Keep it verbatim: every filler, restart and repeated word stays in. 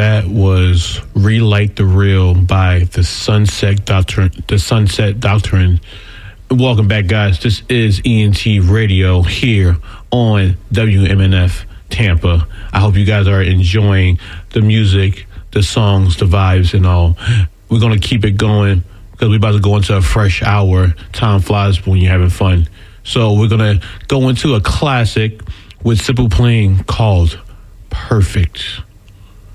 that was Relight the Real by the Sunset Doctrine. The Sunset Doctrine. Welcome back, guys. This is E N T Radio here on W M N F Tampa. I hope you guys are enjoying the music, the songs, the vibes, and all. We're going to keep it going because we're about to go into a fresh hour. Time flies when you're having fun. So we're going to go into a classic with Simple Plan called Perfect.